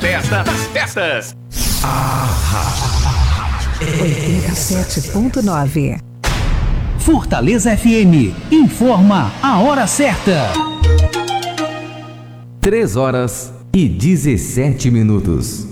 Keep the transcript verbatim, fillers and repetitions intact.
festa das festas. oitenta e sete ponto nove. Fortaleza F M informa a hora certa. três horas e dezessete minutos.